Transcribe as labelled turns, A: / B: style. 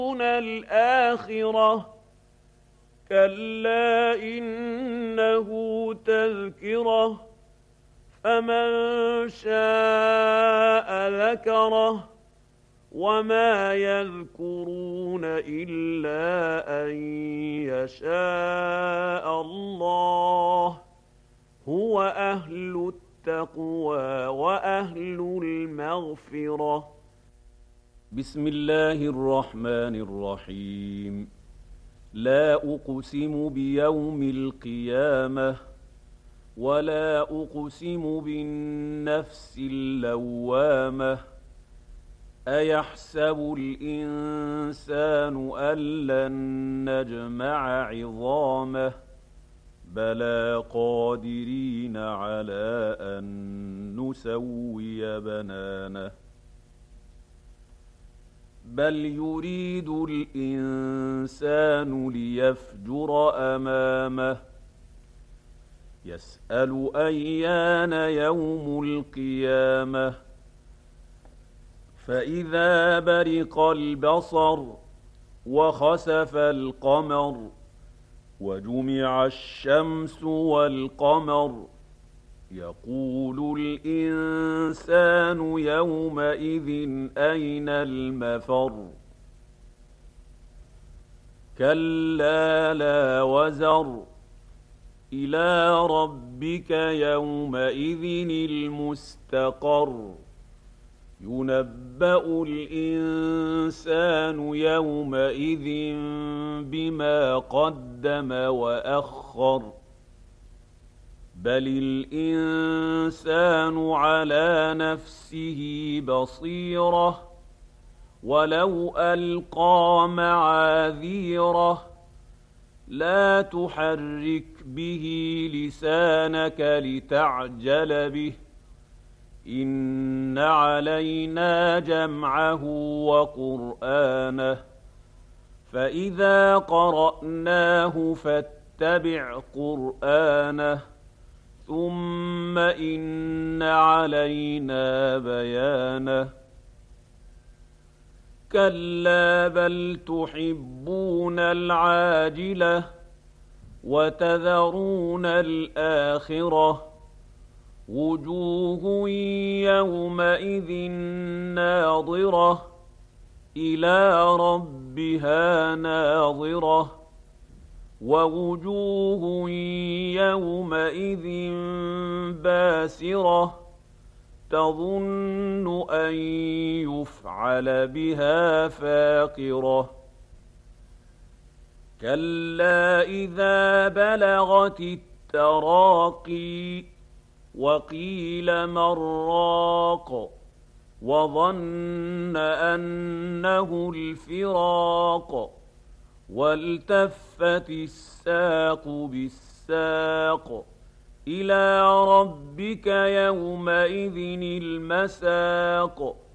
A: الآخرة كلا إنه تذكرة فمن شاء ذكره وما يذكرون إلا أن يشاء الله هو أهل التقوى وأهل المغفرة. بسم الله الرحمن الرحيم. لا أقسم بيوم القيامة ولا أقسم بالنفس اللوامة أيحسب الإنسان أن لن نجمع عظامه بلى قادرين على أن نسوي بنانه بل يريد الإنسان ليفجر أمامه يسأل أيان يوم القيامة فإذا برق البصر وخسف القمر وجمع الشمس والقمر يقول الإنسان يومئذ أين المفر كلا لا وزر إلى ربك يومئذ المستقر ينبأ الإنسان يومئذ بما قدم وأخر بل الإنسان على نفسه بصيرة ولو ألقى معاذيره لا تحرك به لسانك لتعجل به إن علينا جمعه وقرآنه فإذا قرأناه فاتبع قرآنه ثم إن علينا بيانه كلا بل تحبون العاجلة وتذرون الآخرة وجوه يومئذ ناظرة إلى ربها ناظرة ووجوه يومئذ باسرة تظن أن يفعل بها فاقرة كلا إذا بلغت التراقي وقيل من راق وظن أنه الفراق والتفت الساق بالساق إلى ربك يومئذ المساق